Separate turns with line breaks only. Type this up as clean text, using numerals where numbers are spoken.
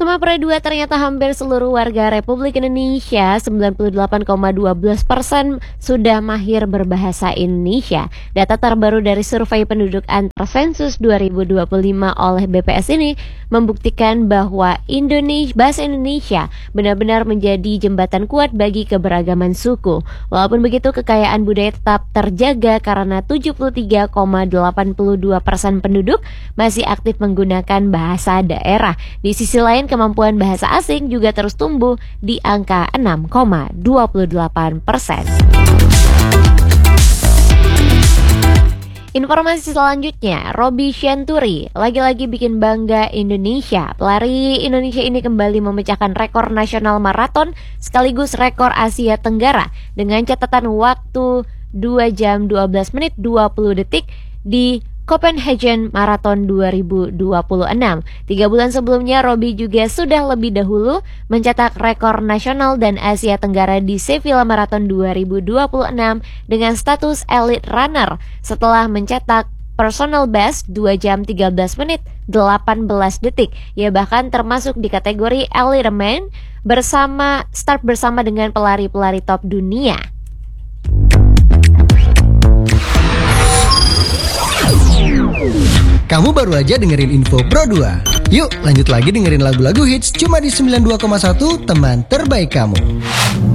Bersama Pro 2 ternyata hampir seluruh warga Republik Indonesia 98,12% sudah mahir berbahasa Indonesia. Data terbaru dari survei penduduk antar sensus 2025 oleh BPS ini membuktikan bahwa bahasa Indonesia benar-benar menjadi jembatan kuat bagi keberagaman suku. Walaupun begitu, kekayaan budaya tetap terjaga karena 73,82% penduduk masih aktif menggunakan bahasa daerah. Di sisi lain, kemampuan bahasa asing juga terus tumbuh di angka 6,28%. Informasi selanjutnya, Robby Shanturi lagi-lagi bikin bangga Indonesia. Pelari Indonesia ini kembali memecahkan rekor nasional maraton sekaligus rekor Asia Tenggara dengan catatan waktu 2 jam 12 menit 20 detik di Copenhagen Marathon 2026. 3 bulan sebelumnya, Robby juga sudah lebih dahulu mencetak rekor nasional dan Asia Tenggara di Sevilla Marathon 2026 dengan status elite runner setelah mencetak personal best 2 jam 13 menit 18 detik. Ia bahkan termasuk di kategori elite man bersama dengan pelari-pelari top dunia.
Kamu baru aja dengerin info Pro 2. Yuk lanjut lagi dengerin lagu-lagu hits cuma di 92,1 teman terbaik kamu.